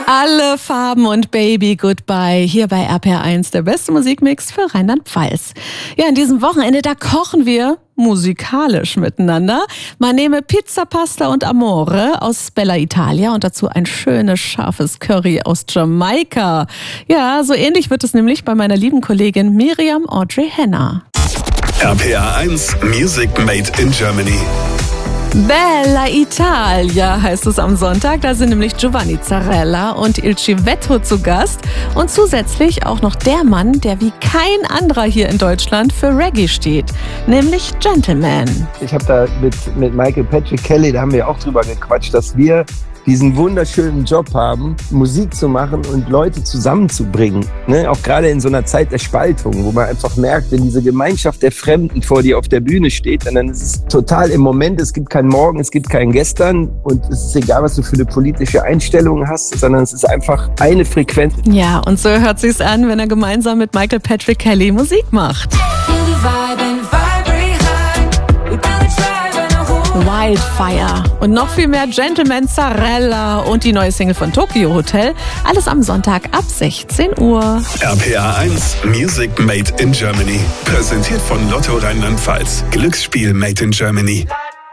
Alle Farben und Baby Goodbye hier bei RPR1, der beste Musikmix für Rheinland-Pfalz. Ja, an diesem Wochenende, da kochen wir musikalisch miteinander. Man nehme Pizza, Pasta und Amore aus Bella Italia und dazu ein schönes, scharfes Curry aus Jamaika. Ja, so ähnlich wird es nämlich bei meiner lieben Kollegin Miriam Audrey Henner. RPR1 Music Made in Germany. Bella Italia heißt es am Sonntag. Da sind nämlich Giovanni Zarella und Il Civetto zu Gast. Und zusätzlich auch noch der Mann, der wie kein anderer hier in Deutschland für Reggae steht, nämlich Gentleman. Ich habe da mit Michael Patrick Kelly, da haben wir auch drüber gequatscht, dass wir diesen wunderschönen Job haben, Musik zu machen und Leute zusammenzubringen. Ne? Auch gerade in so einer Zeit der Spaltung, wo man einfach merkt, wenn diese Gemeinschaft der Fremden vor dir auf der Bühne steht, dann ist es total im Moment, es gibt kein Morgen, es gibt kein Gestern und es ist egal, was du für eine politische Einstellung hast, sondern es ist einfach eine Frequenz. Ja, und so hört sich's an, wenn er gemeinsam mit Michael Patrick Kelly Musik macht. Wildfire und noch viel mehr Gentleman Zarella und die neue Single von Tokyo Hotel. Alles am Sonntag ab 16 Uhr. RPR1 Music Made in Germany. Präsentiert von Lotto Rheinland-Pfalz. Glücksspiel Made in Germany.